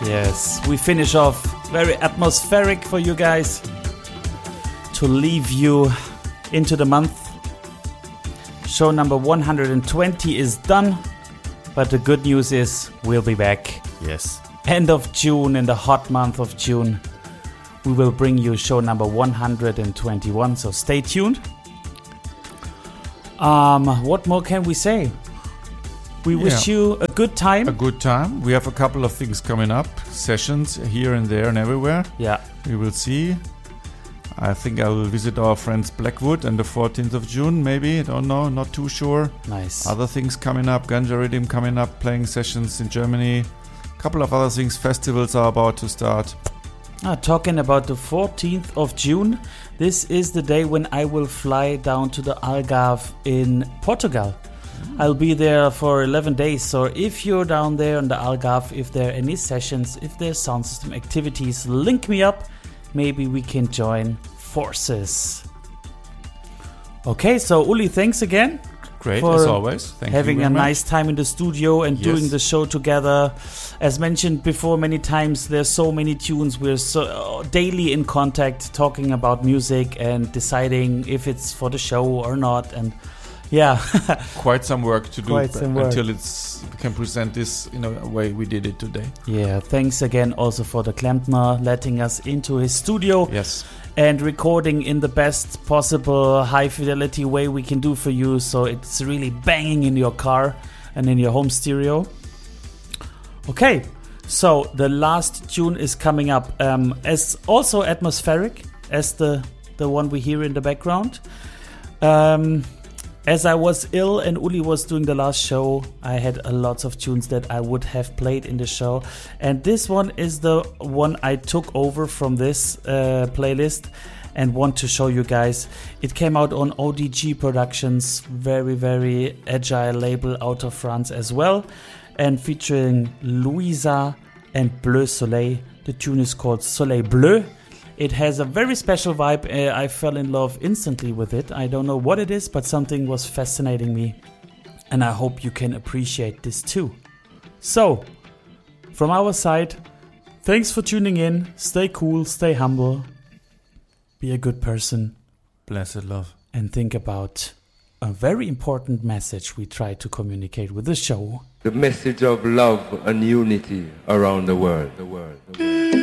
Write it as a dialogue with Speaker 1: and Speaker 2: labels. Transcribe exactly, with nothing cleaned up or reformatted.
Speaker 1: Yes, we finish off very atmospheric for you guys to leave you into the month. Show number one hundred twenty is done, but the good news is we'll be back.
Speaker 2: Yes.
Speaker 1: End of June, in the hot month of June, we will bring you show number one hundred twenty-one, so stay tuned. Um, what more can we say? We
Speaker 2: Yeah.
Speaker 1: wish you a good time.
Speaker 2: A good time. We have a couple of things coming up, sessions here and there and everywhere.
Speaker 1: Yeah.
Speaker 2: We will see. I think I will visit our friends Blackwood on the fourteenth of June, maybe. I don't know, not too sure.
Speaker 1: Nice.
Speaker 2: Other things coming up, Ganja Rhythm coming up, playing sessions in Germany. A couple of other things, festivals are about to start.
Speaker 1: Ah, talking about the fourteenth of June, this is the day when I will fly down to the Algarve in Portugal. I'll be there for eleven days, so if you're down there in the Algarve, if there are any sessions, if there's sound system activities, link me up. Maybe we can join forces. Okay, so Uli, thanks again.
Speaker 2: Great,
Speaker 1: for
Speaker 2: as always. Thank
Speaker 1: having
Speaker 2: you
Speaker 1: a
Speaker 2: very much.
Speaker 1: nice time in the studio and
Speaker 2: Yes.
Speaker 1: doing the show together. As mentioned before many times, there's so many tunes. We're so daily in contact, talking about music and deciding if it's for the show or not. And yeah,
Speaker 2: Quite some work to do
Speaker 1: Quite
Speaker 2: b-
Speaker 1: some work.
Speaker 2: until it's we can present this in a way we did it today.
Speaker 1: yeah. Thanks again also for the Klempner letting us into his studio.
Speaker 2: Yes.
Speaker 1: And recording in the best possible high fidelity way we can do for you, so it's really banging in your car and in your home stereo. Okay, so the last tune is coming up, um, as also atmospheric as the the one we hear in the background. Um, as I was ill and Uli was doing the last show, I had a lot of tunes that I would have played in the show, and this one is the one I took over from this uh, playlist and want to show you guys. It came out on O D G Productions, very very agile label out of France as well, and featuring Louisa and Bleu Soleil. The tune is called Soleil Bleu. It has a very special vibe. Uh, I fell in love instantly with it. I don't know what it is, but something was fascinating me. And I hope you can appreciate this too. So, from our side, thanks for tuning in. Stay cool, stay humble. Be a good person.
Speaker 2: Blessed love.
Speaker 1: And think about a very important message we try to communicate with the show.
Speaker 3: The message of love and unity around the world. The world. The world.